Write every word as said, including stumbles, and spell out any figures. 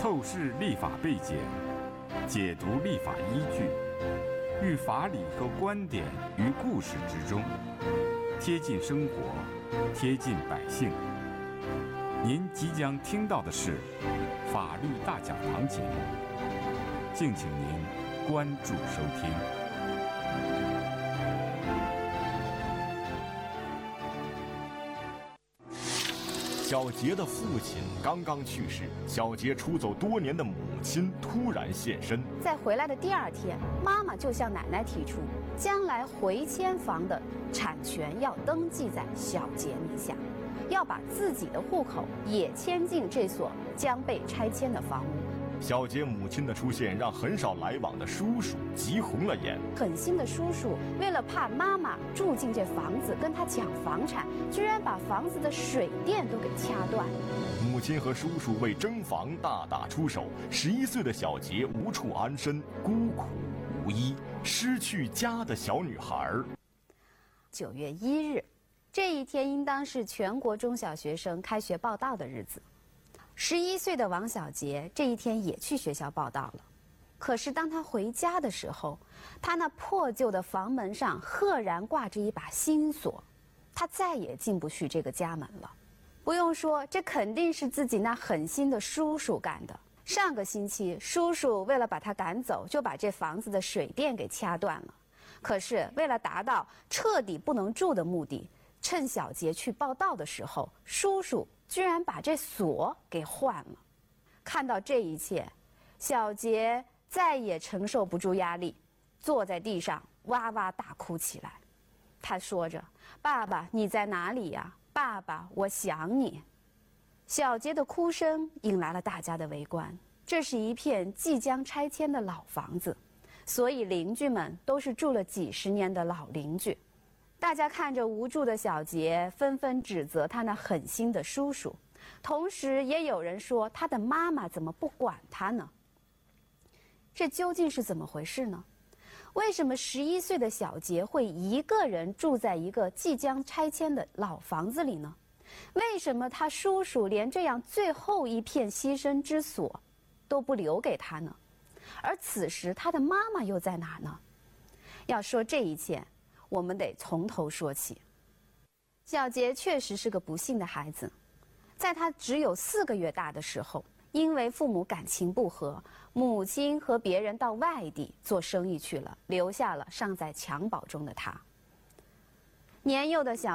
透视立法背景，解读立法依据，寓法理和观点于故事之中，贴近生活，贴近百姓。您即将听到的是《法律大讲堂》节目，敬请您关注收听。 小杰的父亲刚刚去世，小杰出走多年的母亲突然现身。 在回来的第二天，妈妈就向奶奶提出，将来回迁房的产权要登记在小杰名下，要把自己的户口也迁进这所将被拆迁的房屋。 小杰母亲的出现让很少来往的叔叔急红了眼。 狠心的叔叔为了怕妈妈住进这房子跟他抢房产，居然把房子的水电都给掐断。 母亲和叔叔为争房大打出手，十一岁的小杰无处安身，孤苦无依，失去家的小女孩。 九月一日，这一天应当是全国中小学生开学报到的日子。十一岁的王小杰这一天也去学校报到了，可是当他回家的时候，他那破旧的房门上赫然挂着一把新锁，他再也进不去这个家门了。不用说，这肯定是自己那狠心的叔叔干的。上个星期，叔叔为了把他赶走，就把这房子的水电给掐断了。可是为了达到彻底不能住的目的，趁小杰去报到的时候，叔叔居然把这锁给换了。看到这一切，小杰再也承受不住压力，坐在地上哇哇大哭起来。他说着：“爸爸，你在哪里呀？爸爸，我想你。”小杰的哭声引来了大家的围观。这是一片即将拆迁的老房子，所以邻居们都是住了几十年的老邻居。大家看着无助的小杰，纷纷指责他那狠心的叔叔，同时也有人说他的妈妈怎么不管他呢？这究竟是怎么回事呢？为什么十一岁的小杰会一个人住在一个即将拆迁的老房子里呢？为什么他叔叔连这样最后一片栖身之所都不留给他呢？而此时他的妈妈又在哪呢？要说这一切，我们得从头说起。小杰确实是个不幸的孩子，在他只有四个月大的时候，因为父母感情不和，母亲和别人到外地做生意去了，留下了尚在襁褓中的他。年幼的小